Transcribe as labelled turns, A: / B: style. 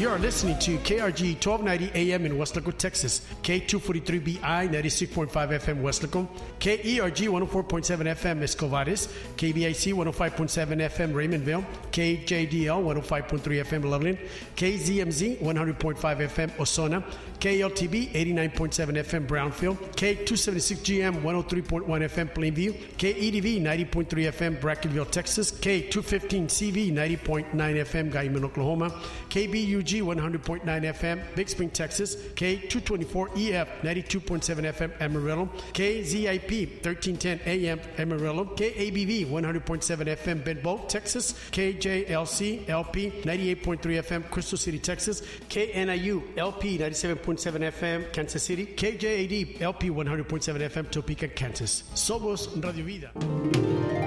A: You're listening to KRG 1290 AM in Weslaco, Texas, K243BI 96.5 FM Weslaco, KERG 104.7 FM Escovares, KBIC 105.7 FM Raymondville, KJDL 105.3 FM Loveland, KZMZ 100.5 FM Osona, KLTB 89.7 FM Brownfield, K276GM 103.1 FM Plainview, KEDV 90.3 FM Brackenville, Texas, K215CV 90.9 FM Guyman, Oklahoma, KBUG 100.9 FM Big Spring, Texas, K224EF 92.7 FM Amarillo, KZIP 1310 AM Amarillo, KABV 100.7 FM Benbow, Texas, KJLC LP 98.3 FM Crystal City, Texas, KNIU LP 97.7 FM Kansas City, KJAD LP 100.7 FM Topeka, Kansas. Somos Radio Vida.